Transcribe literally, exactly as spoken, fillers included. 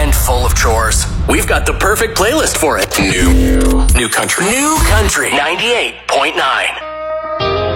weekend full of chores. We've got the perfect playlist for it. New. New country. New country. ninety-eight point nine.